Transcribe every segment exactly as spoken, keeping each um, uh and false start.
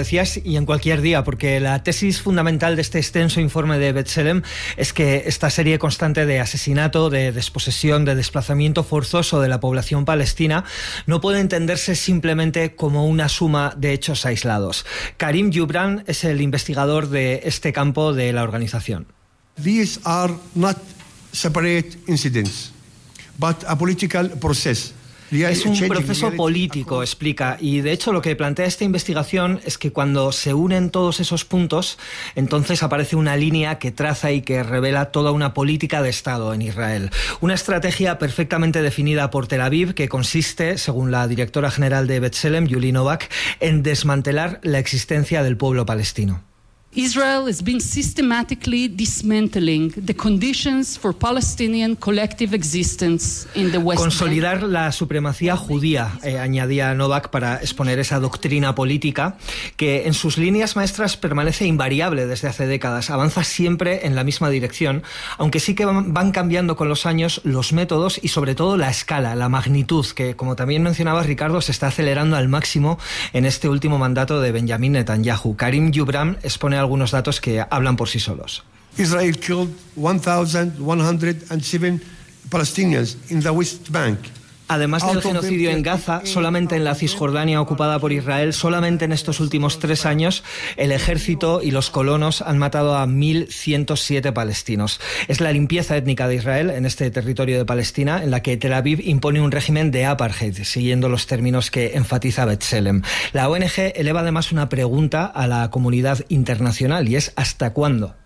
decías, y en cualquier día, porque la tesis fundamental de este extenso informe de B'Tselem es que esta serie constante de asesinato, de desposesión, de desplazamiento forzoso de la población palestina no puede entenderse simplemente como una suma de hechos aislados. Karim Joubran es el investigador de este campo de la organización. These are not separate incidents, but a political process. Es un proceso político, explica, y de hecho lo que plantea esta investigación es que cuando se unen todos esos puntos, entonces aparece una línea que traza y que revela toda una política de Estado en Israel. Una estrategia perfectamente definida por Tel Aviv que consiste, según la directora general de B'Tselem, Julie Novak, en desmantelar la existencia del pueblo palestino. Israel has been systematically dismantling the conditions for Palestinian collective existence in the West Bank. Consolidar la supremacía judía, eh, añadía Novak para exponer esa doctrina política que en sus líneas maestras permanece invariable desde hace décadas, avanza siempre en la misma dirección, aunque sí que van cambiando con los años los métodos y sobre todo la escala, la magnitud, que como también mencionaba Ricardo, se está acelerando al máximo en este último mandato de Benjamin Netanyahu. Karim Joubran expone algunos datos que hablan por sí solos. Israel killed one thousand one hundred seven Palestinians in the West Bank. Además del genocidio en Gaza, solamente en la Cisjordania ocupada por Israel, solamente en estos últimos tres años, el ejército y los colonos han matado a mil ciento siete palestinos. Es la limpieza étnica de Israel en este territorio de Palestina, en la que Tel Aviv impone un régimen de apartheid, siguiendo los términos que enfatiza B'Tselem. La O N G eleva además una pregunta a la comunidad internacional, y es ¿hasta cuándo?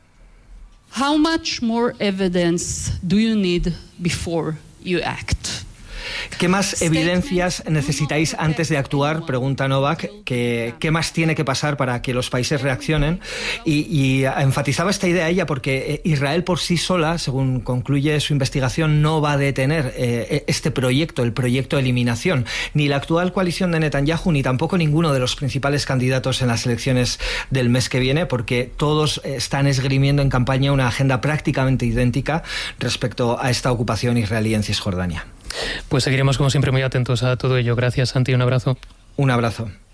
How much more evidence do you need before you act? ¿Qué más evidencias necesitáis antes de actuar? Pregunta Novak. ¿Qué, qué más tiene que pasar para que los países reaccionen? Y, y enfatizaba esta idea ella porque Israel por sí sola, según concluye su investigación, no va a detener eh, este proyecto, el proyecto de eliminación. Ni la actual coalición de Netanyahu, ni tampoco ninguno de los principales candidatos en las elecciones del mes que viene, porque todos están esgrimiendo en campaña una agenda prácticamente idéntica respecto a esta ocupación israelí en Cisjordania. Pues seguiremos como siempre muy atentos a todo ello. Gracias, Santi, un abrazo. Un abrazo.